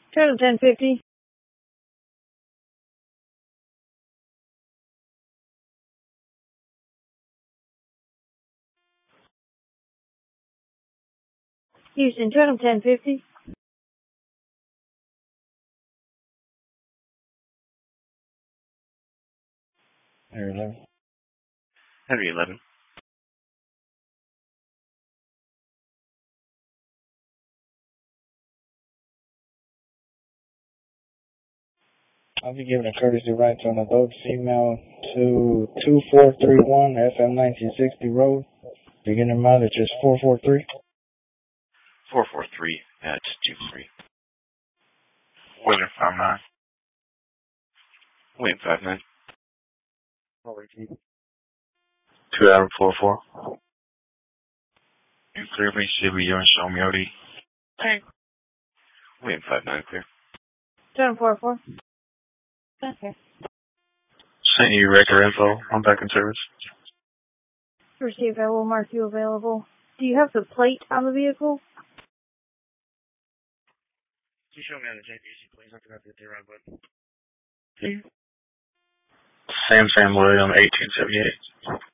Total 1050. Houston, total 1050. Henry 11. Henry 11. I'll be giving a courtesy ride to an adult female to 2431 FM 1960 Road. Beginning mileage is 443. 443 at 23. William 59. William 59. 2 Adam 44. And clearly should be your show me OD. Okay. William 59 clear. Total 44. Okay. Sent you record info. I'm back in service. Received. I will mark you available. Do you have the plate on the vehicle? Can you show me on the JPC, please? I forgot to hit the right button. Sam William 1878.